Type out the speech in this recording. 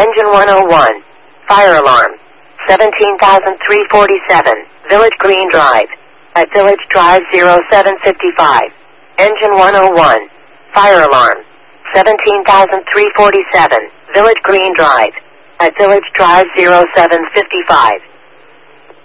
Engine 101. Fire alarm. 17,347. Village Green Drive. At Village Drive 0755. Engine 101. Fire alarm. 17,347. Village Green Drive. At Village Drive 0755.